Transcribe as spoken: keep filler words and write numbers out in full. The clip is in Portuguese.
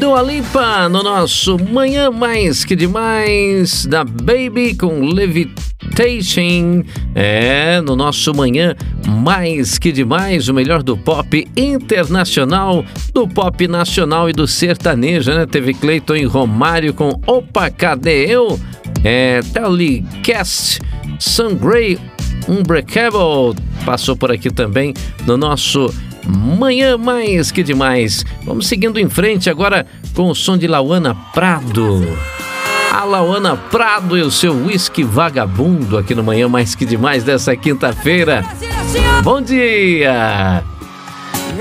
Dua Lipa no nosso Manhã Mais Que Demais, da Baby com Levitation. É, no nosso Manhã Mais Que Demais, o melhor do pop internacional, do pop nacional e do sertanejo, né? Teve Cleiton e Romário com Opa, Cadê Eu? É, Telecast, Sunray, Unbreakable, passou por aqui também no nosso Manhã Mais Que Demais. Vamos seguindo em frente agora com o som de Lauana Prado. A Lauana Prado e o seu whisky vagabundo aqui no Manhã Mais Que Demais dessa quinta-feira. Bom dia!